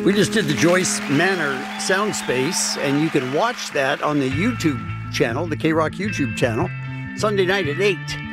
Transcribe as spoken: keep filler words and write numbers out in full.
We just did the Joyce Manor Sound Space, and you can watch that on the YouTube channel, the K-Rock YouTube channel, Sunday night at eight.